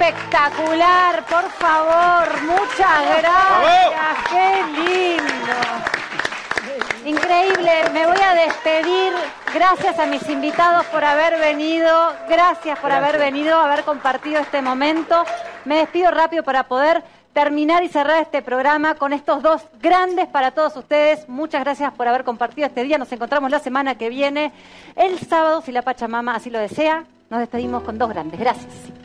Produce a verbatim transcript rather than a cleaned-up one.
espectacular, por favor, muchas gracias, qué lindo. Increíble, me voy a despedir. Gracias a mis invitados por haber venido, gracias por gracias. haber venido, haber compartido este momento. Me despido rápido para poder terminar y cerrar este programa con estos dos grandes para todos ustedes. Muchas gracias por haber compartido este día. Nos encontramos la semana que viene, el sábado, si la Pachamama así lo desea. Nos despedimos con dos grandes. Gracias.